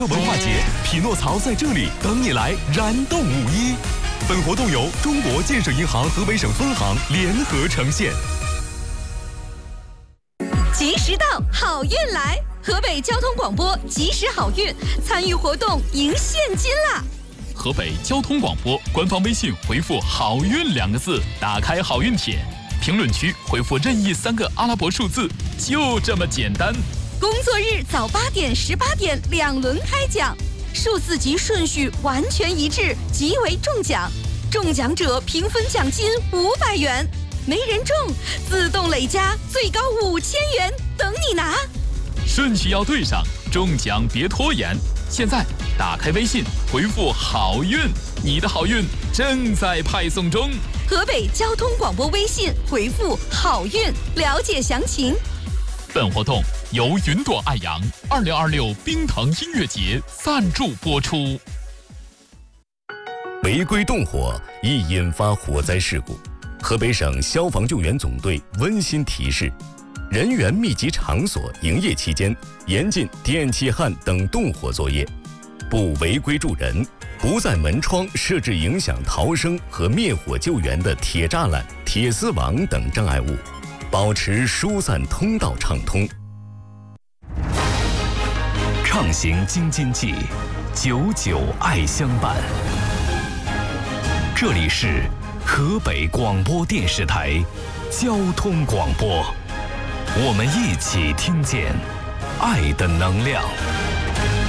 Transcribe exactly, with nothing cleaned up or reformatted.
文化节，匹诺曹在这里等你来燃动五一。本活动由中国建设银行河北省分行联合呈现。 吉时到，好运来！河北交通广播吉时好运，参与活动赢现金啦！ 河北交通广播官方微信回复“好运”两个字，打开好运帖，评论区回复任意三个阿拉伯数字，就这么简单。 工作日早八点、十八点两轮开奖，数字及顺序完全一致，即为中奖。中奖者平分奖金五百元，没人中自动累加最高五千元，等你拿。 顺序要对上，中奖别拖延。现在打开微信，回复“好运”，你的好运正在派送中。 河北交通广播微信回复“好运”，了解详情。 本活动由云朵爱扬二零二六冰腾音乐节赞助播出。 违规动火易引发火灾事故，河北省消防救援总队温馨提示：人员密集场所营业期间，严禁电气焊等动火作业，不违规助人，不在门窗设置影响逃生和灭火救援的铁栅栏、铁丝网等障碍物，保持疏散通道畅通。 畅行京津冀，久久爱相伴。这里是河北广播电视台交通广播，我们一起听见爱的能量。